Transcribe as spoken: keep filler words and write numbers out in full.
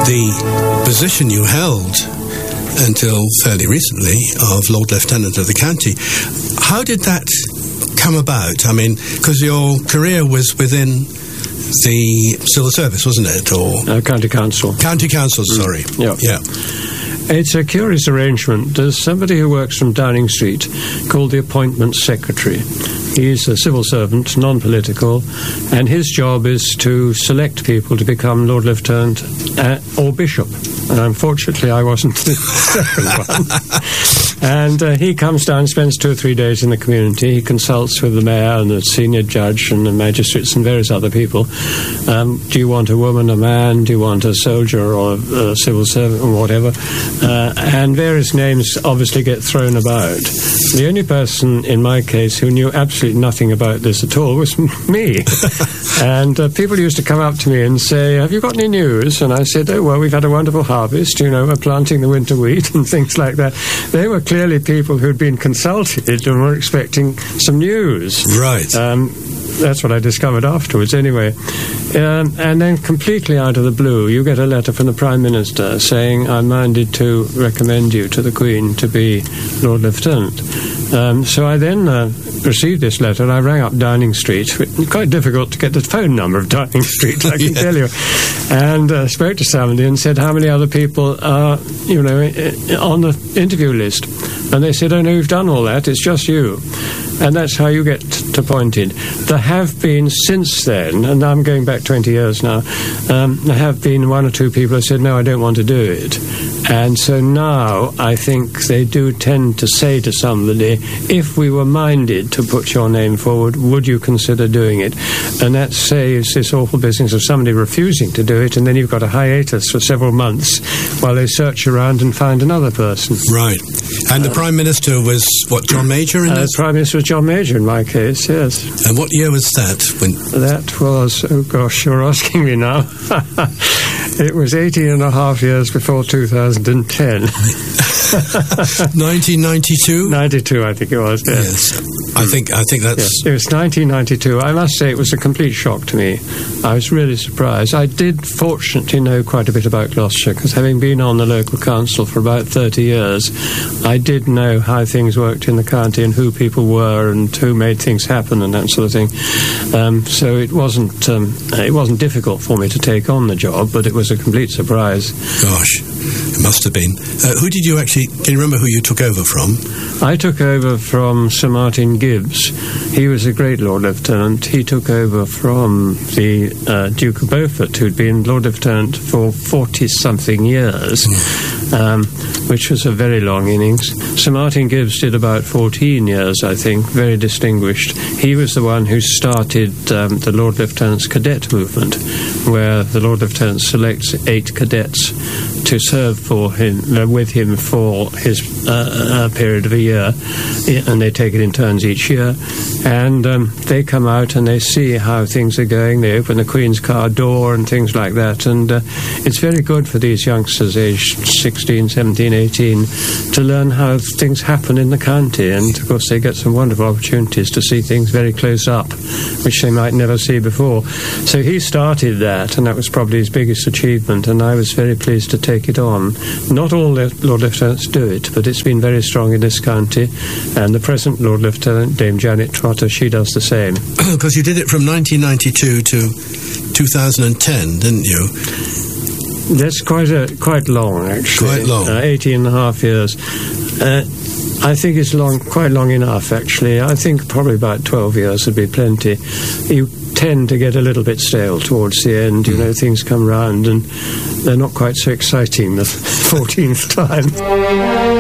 the position you held until fairly recently of Lord Lieutenant of the county. How did that come about? I mean, because your career was within the civil service, wasn't it? Or uh, County Council. County Council, sorry. Mm. Yeah. Yeah. It's a curious arrangement. There's somebody who works from Downing Street called the Appointments Secretary. He's a civil servant, non-political, and his job is to select people to become Lord Lieutenant uh, or Bishop. And unfortunately, I wasn't the second one. And uh, he comes down, spends two or three days in the community. He consults with the mayor and the senior judge and the magistrates and various other people. Um, do you want a woman, a man? Do you want a soldier or a civil servant or whatever? Uh, and various names obviously get thrown about. The only person in my case who knew absolutely nothing about this at all was me. And uh, people used to come up to me and say, have you got any news? And I said, oh, well, we've had a wonderful harvest, you know, we're planting the winter wheat and things like that. They were clearly people who'd been consulted and were expecting some news. Right. Um, that's what I discovered afterwards, anyway. Um, and then completely out of the blue, you get a letter from the Prime Minister saying, I'm minded to recommend you to the Queen to be Lord Lieutenant. Um, so I then uh, received this letter, and I rang up Downing Street. Quite difficult to get the phone number of Downing Street, I can yeah. tell you. And uh, spoke to somebody and said, how many other people are, you know, on the interview list? And they said, oh, no, you've done all that, it's just you. And that's how you get appointed. There have been, since then, and I'm going back twenty years now, um, there have been one or two people who said, no, I don't want to do it. And so now I think they do tend to say to somebody, if we were minded to put your name forward, would you consider doing it? And that saves this awful business of somebody refusing to do it, and then you've got a hiatus for several months while they search around and find another person. Right. And the uh, Prime Minister was, what, John Major in uh, this? The Prime Minister was John Major in my case, yes. And what year was that? When That was, oh gosh, you're asking me now. It was eighteen and a half years before two thousand ten. nineteen ninety-two? ninety-two, I think it was, yes. Yes. I think I think that's... Yes, it was nineteen ninety-two. I must say it was a complete shock to me. I was really surprised. I did fortunately know quite a bit about Gloucestershire, because having been on the local council for about thirty years, I did know how things worked in the county and who people were and who made things happen and that sort of thing. Um, so it wasn't um, it wasn't difficult for me to take on the job, but it was a complete surprise. Gosh, it must have been. Uh, who did you actually... Can you remember who you took over from? I took over from Sir Martin Gibbs. He was a great Lord Lieutenant. He took over from the uh, Duke of Beaufort, who'd been Lord Lieutenant for forty-something years, mm. um, which was a very long innings. Sir Martin Gibbs did about fourteen years, I think, very distinguished. He was the one who started um, the Lord Lieutenant's cadet movement, where the Lord Lieutenant selects eight cadets to serve for him, uh, with him for his uh, uh, period of a year, and they take it in turns each year, and um, they come out and they see how things are going. They open the Queen's car door and things like that, and uh, it's very good for these youngsters aged sixteen, seventeen, eighteen to learn how things happen in the county, and of course they get some wonderful opportunities to see things very close up, which they might never see before. So he started that, and that was probably his biggest achievement, and I was very pleased to take it on. Not all Lord Lieutenants do it, but it's been very strong in this county, and the present Lord Lieutenant, Dame Janet Trotter, she does the same. Because you did it from nineteen ninety-two to two thousand ten, didn't you? That's quite a quite long, actually. Quite long. Uh, eighteen and a half years. Uh, I think it's long, quite long enough, actually. I think probably about twelve years would be plenty. You tend to get a little bit stale towards the end, you know, things come round and they're not quite so exciting the fourteenth time.